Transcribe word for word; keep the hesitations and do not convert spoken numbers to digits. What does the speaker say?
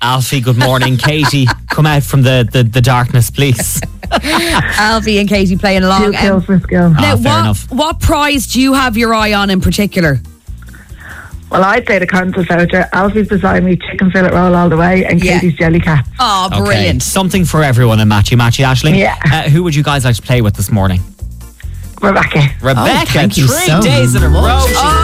Alfie, good morning. Katie, come out from the, the, the darkness, please. Alfie and Katie playing along. Two kills for skill. Now, Ah, fair what, enough. what prize do you have your eye on in particular? Well, I'd say the contest voucher. Alfie's beside me, chicken fillet roll all the way, and Yeah. Katie's jelly cat. Oh, Okay, brilliant. something for everyone in Matchy Matchy, Aisling. Yeah. Uh, who would you guys like to play with this morning? Rebecca. Rebecca, thank you three so days in a row. much. She's